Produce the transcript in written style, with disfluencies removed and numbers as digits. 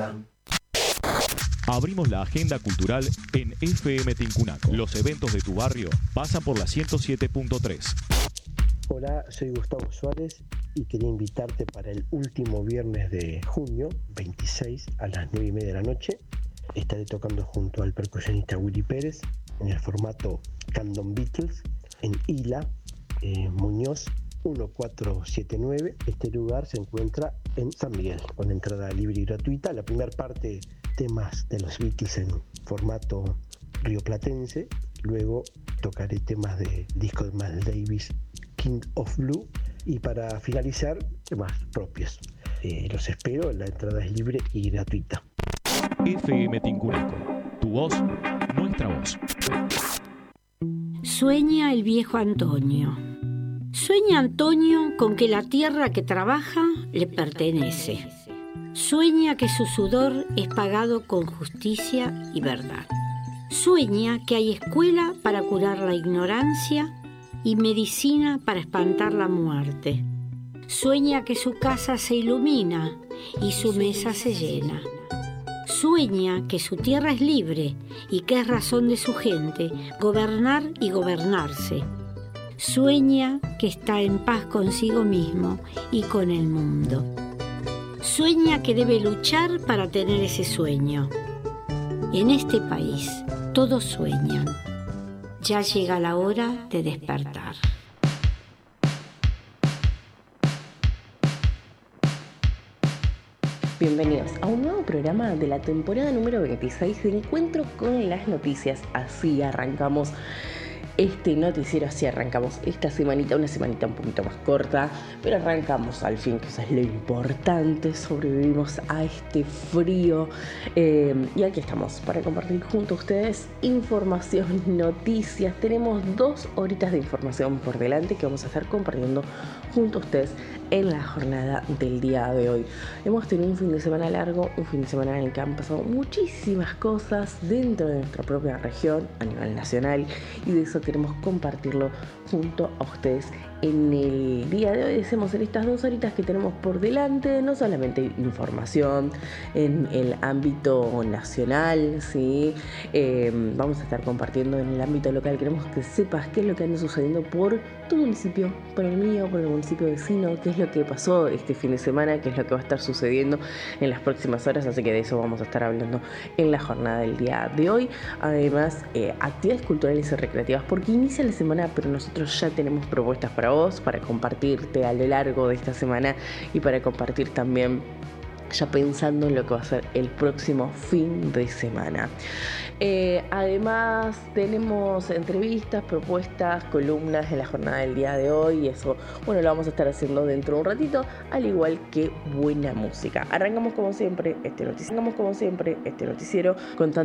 Abrimos la agenda cultural en FM Tincunaco. Los eventos de tu barrio pasan por la 107.3. Hola, soy Gustavo Suárez y quería invitarte para el último viernes de junio, 26, a las 9:30 de la noche. Estaré tocando junto al percusionista Willy Pérez en el formato Candom Beatles en Isla Muñoz 1479. Este lugar se encuentra en San Miguel, con entrada libre y gratuita. La primera parte, temas de los Beatles en formato rioplatense. Luego tocaré temas del disco de Miles Davis, King of Blue. Y para finalizar, temas propios. Los espero, la entrada es libre y gratuita. FM Tincunaco, tu voz, nuestra voz. Sueña el viejo Antonio. Sueña Antonio con que la tierra que trabaja le pertenece. Sueña que su sudor es pagado con justicia y verdad. Sueña que hay escuela para curar la ignorancia y medicina para espantar la muerte. Sueña que su casa se ilumina y su mesa se llena. Sueña que su tierra es libre y que es razón de su gente gobernar y gobernarse. Sueña que está en paz consigo mismo y con el mundo. Sueña que debe luchar para tener ese sueño. En este país todos sueñan. Ya llega la hora de despertar. Bienvenidos a un nuevo programa de la temporada número 26 de Encuentro con las Noticias. Así arrancamos este noticiero, así arrancamos esta semanita, una semanita un poquito más corta, pero arrancamos al fin, que eso es lo importante. Sobrevivimos a este frío y aquí estamos para compartir junto a ustedes información, noticias. Tenemos 2 horitas de información por delante que vamos a estar compartiendo junto a ustedes en la jornada del día de hoy. Hemos tenido un fin de semana largo, un fin de semana en el que han pasado muchísimas cosas dentro de nuestra propia región a nivel nacional, y de eso queremos compartirlo junto a ustedes en el día de hoy. Decimos en estas 2 horitas que tenemos por delante, no solamente información en el ámbito nacional, ¿sí? Vamos a estar compartiendo en el ámbito local. Queremos que sepas qué es lo que anda sucediendo por tu municipio, por el mío, por el municipio vecino, qué es lo que pasó este fin de semana, qué es lo que va a estar sucediendo en las próximas horas. Así que de eso vamos a estar hablando en la jornada del día de hoy. Además, actividades culturales y recreativas, porque inicia la semana, pero nosotros ya tenemos propuestas para vos, para compartirte a lo largo de esta semana y para compartir también ya pensando en lo que va a ser el próximo fin de semana. Además tenemos entrevistas, propuestas, columnas en la jornada del día de hoy, y eso, bueno, lo vamos a estar haciendo dentro de un ratito, al igual que buena música. Arrancamos como siempre este noticiero con